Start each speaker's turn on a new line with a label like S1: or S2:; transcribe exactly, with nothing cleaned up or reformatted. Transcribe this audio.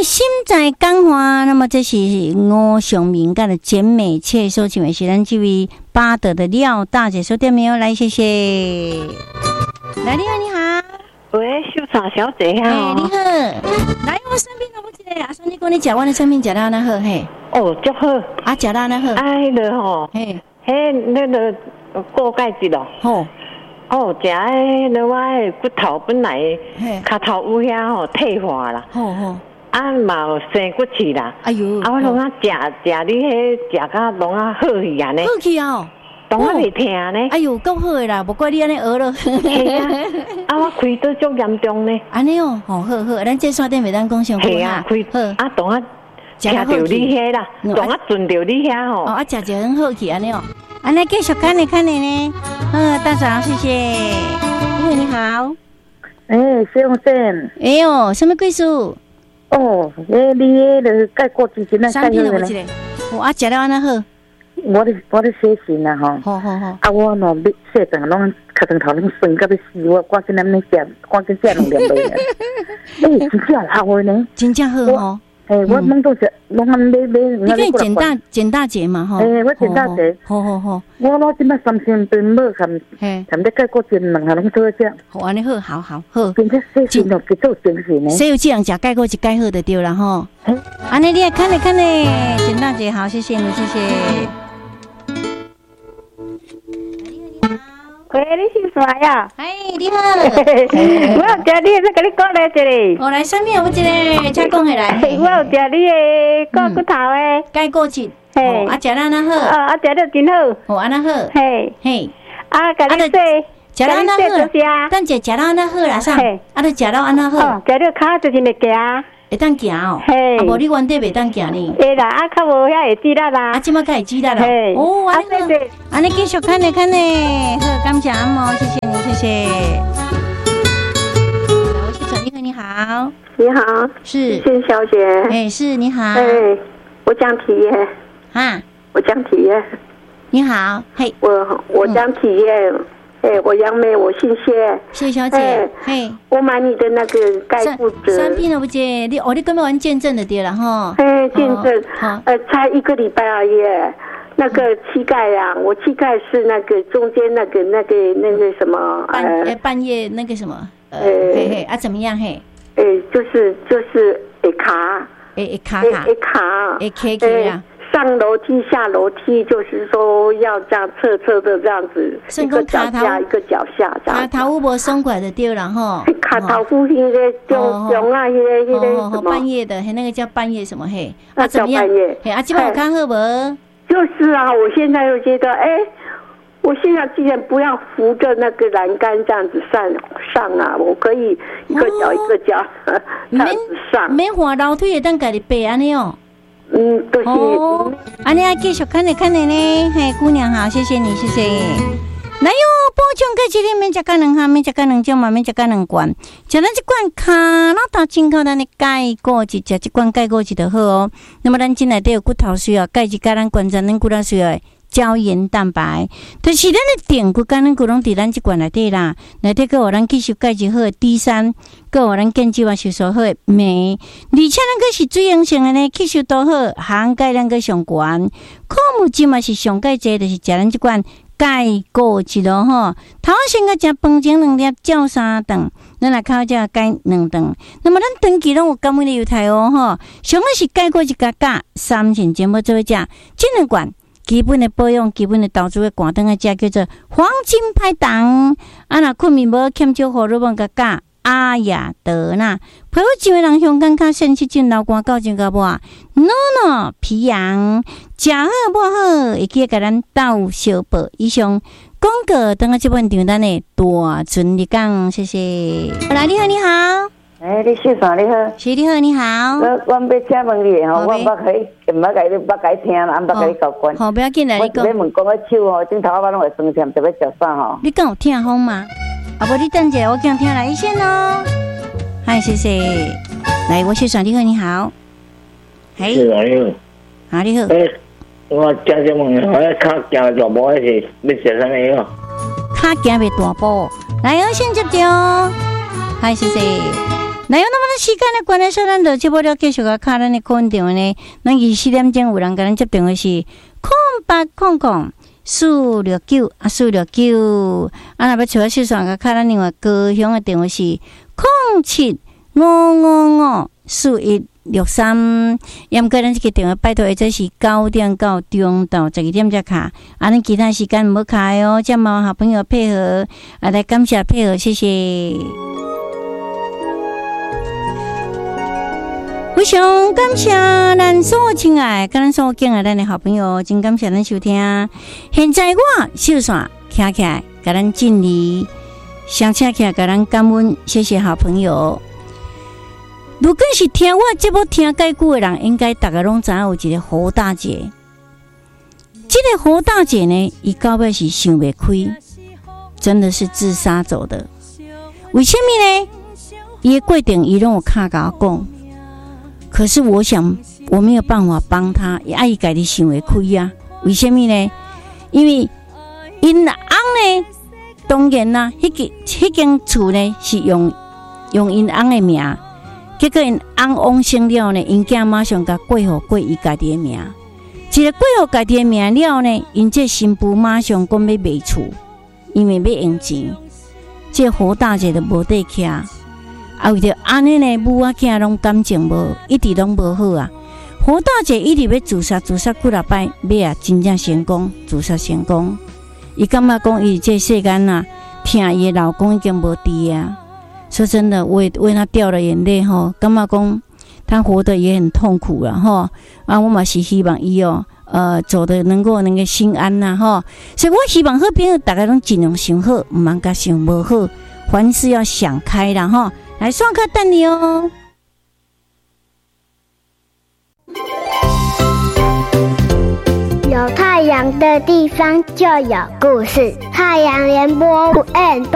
S1: 心在讲话，那么这是吴雄明跟的简美切收请的是咱这位巴德的廖大姐收听没有？来，谢谢。来，你好，你好。
S2: 喂，秀场小姐好。
S1: 哎，你好。来，我身边有一个阿孙，你讲你食我的生命食到哪好？嘿。
S2: 哦，足好。
S1: 啊，食到哪好？
S2: 哎了吼。嘿。嘿，那个锅盖子咯。吼。哦，食诶，那我诶骨头本来脚头有遐吼退化啦。吼吼。啊嘛有生骨刺啦。哎呦。啊，我拢啊食食你迄食甲拢啊好去安尼。
S1: 好去啊。
S2: 拢啊袂疼呢。
S1: 哎呦，够好诶啦，无怪你安尼学咯。
S2: 系啊。啊，我开刀足严重呢。
S1: 安尼哦，好好好，咱这山顶袂当讲上
S2: 系啊，开好啊，当啊听到你遐啦，当啊顺着你遐吼。哦，
S1: 啊，食就很好去安尼哦。安尼继续看你看你呢。嗯，大嫂，谢谢。你好，你好。
S3: 哎，先生。
S1: 哎呦，什么贵数？
S3: 哦，诶，你迄个盖过之前那
S1: 三片了，我记得。我啊，食了安那好。
S3: 我咧我咧写信啊，吼。
S1: 好好好。
S3: 啊，我喏，要写等拢脚长头拢酸到要死，我赶紧咱们食，赶紧食两粒落。诶，真正好诶呢。
S1: 真正好吼。
S3: 诶，我弄到食，拢安买买。
S1: 你可以简大简大节嘛，吼。
S3: 诶，我简大节。
S1: 好好好。
S3: 我攞即摆三千吨买，含含得盖过前两下拢做只。
S1: 好安尼好，好好好。
S3: 真正写信咯，去做正事呢。
S1: 谁有这样食盖过一盖好就对了吼。安尼你也看咧看咧，简大节好，谢谢你，谢谢。
S4: 喂，你是啥呀？
S1: 哎，你好。
S4: 我有食你，再跟你讲来一个。
S1: 我来上面有一个，再讲下来。
S4: 我有食你的骨骨头的
S1: 盖过去。嘿，啊，食了安那好。
S4: 哦，啊，食了真好。
S1: 哦，安那好。
S4: 嘿，
S1: 嘿。
S4: 啊，甲你说，
S1: 食了安那好。等者食了安那好啦，啥？啊，你食了安那好。
S4: 哦，食了骹就是会行。
S1: 会当行哦。嘿。啊，无你原底袂当行呢。
S4: 会啦，啊，较无遐会知啦啦。
S1: 啊，即摆较会知啦啦。哦，安尼好。安尼继续看咧看咧，好，感谢阿嬷，谢谢你，谢谢。我是陈丽慧，你好。
S5: 你好，
S1: 是
S5: 谢小姐。
S1: 哎，是你好。
S5: 哎，我讲体验。
S1: 啊，
S5: 我讲体验。
S1: 你好，嘿。
S5: 我我讲体验。哎，我杨梅，我姓谢。
S1: 谢小姐，嘿。
S5: 我买你的那个盖布折。
S1: 三片了不姐，你哦，你根本玩见证的对了哈。
S5: 哎，见证。呃，才一个礼拜而已。那个膝盖呀，我膝盖是那个中间那个那个那个什么
S1: 半半夜那个什么呃嘿嘿啊怎么样嘿？
S5: 哎，就是就是会卡，
S1: 会卡卡，
S5: 会卡，
S1: 会卡卡啊。
S5: 上楼梯下楼梯，就是说要这样侧侧的这样子，一个脚下一个脚下这样。
S1: 卡头有无松快的对了哈。
S5: 卡头附近的中中啊，那个那个什么
S1: 半夜的，那个叫半夜什么嘿？
S5: 啊怎么样？
S1: 嘿啊，这把我看好无？
S5: 就是啊，我现在又觉得，哎，我现在既然不要扶着那个栏杆这样子上上啊，我可以一个脚一个脚这样子上。
S1: 免滑楼梯会当家己爬安尼哦。
S5: 嗯，对。
S1: 哦，安尼啊，继续看咧看咧呢，嘿，姑娘好，谢谢你，谢谢。来哟，补充个一日免食到两项，免食到两种嘛，免食到两罐。食咱这罐卡老头进口咱的钙果汁，食这罐钙果汁就好哦。那么咱进来都有骨头需要钙质，甲咱关节咱骨头需要胶原蛋白，就是咱的电骨甲咱骨拢伫咱这罐内底啦。内底个有咱吸收钙质好的 D 三，个有咱健肌化吸收好的镁，而且咱个是水溶性的呢，吸收都好，含钙量个上悬。矿物质嘛是上钙济，就是食咱这罐。钙果汁咯吼，头先个食饭前两粒，照三顿，咱来靠这钙两顿。那么咱长期拢有甘味的油菜哦吼，上个是钙果汁加钾，三成全部做伙食，这两罐基本的保养、基本的投资的寒灯个食叫做黄金拍档。啊，若困眠无欠少荷尔蒙加钾。阿雅德纳，陪我几位人香港较先去进老官到真个无？no no 皮痒，食好无好，会记甲咱斗小报。以上广告等下这本场咱的大顺你讲，谢谢。来，你好，你好。
S3: 哎，你姓啥？你好。
S1: 是你好，你好。
S3: 我我要请问你吼，我捌可以，毋捌甲你，捌甲你听啦，毋捌甲你交关。
S1: 好，不要紧来，你讲。
S3: 我要问讲个手吼，顶头我拢会酸痛，特别食啥吼？
S1: 你敢有痛风吗？啊，无你等者，我讲听来一线哦。嗨，谢谢。来，我是爽，你好，你好。嘿，
S6: 是啊，你好。
S1: 啊，你好。
S6: 诶，我正正问，我脚行大步，还是要食啥物药？
S1: 脚行袂大步，来，我先接着。嗨，谢谢。 那有那么多时间的关系，咱就节目了继续个卡咱的空电话呢。咱二四点钟有人跟咱接电话是空八空空四六九啊四六九，啊那要找小算个卡咱另外高雄的电话是空七五五五四一六三。要么个咱这个电话拜托，或者是九点到中到十二点才卡，啊，咱其他时间唔好卡哦。这么好朋友配合，啊，来感谢配合，谢谢。非常感谢咱所有亲爱跟咱所有敬爱咱的好朋友，真感谢咱收听。现在我秀线徛起来，给咱敬礼，相请起来，给咱感恩，谢谢好朋友。如果是听我节目听介久的人，应该大家拢知影有一个胡大姐。这个胡大姐呢，伊到尾是想不开，真的是自杀走的。为什么呢？伊的过程伊拢有卡甲我讲。可是我想我没有办法帮他，也伊家己想会开啊。为什么呢？因为因翁呢，当然啦，迄个迄间厝呢是用用因翁的名，结果因翁往生了呢，因囝马上甲过户过伊家己的名。一个过户家己的名了呢，因这新妇马上讲要卖厝，因为要用钱，这胡大姐就无得徛。啊，为着安尼呢，母仔囝拢感情无，一直拢无好啊。胡大姐一直要自杀，自杀几落摆，尾啊真正成功，自杀成功。伊感觉讲，伊这世间啊，听伊的老公已经无伫啊。说真的，为为他掉了眼泪吼，感觉讲他活得也很痛苦了吼。啊，我嘛是希望伊哦，呃，走的能够能够心安呐吼。所以我希望好朋友大家拢尽量想好，唔通甲想无好，凡事要想开啦吼。来上课等你哦。
S7: 有太阳的地方就有故事。太阳联播 N